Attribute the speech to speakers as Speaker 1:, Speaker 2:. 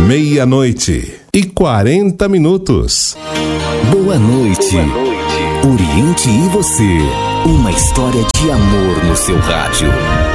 Speaker 1: Meia-noite e 40 minutos.
Speaker 2: Boa noite. Boa noite. Oriente e você. Uma história de amor no seu rádio.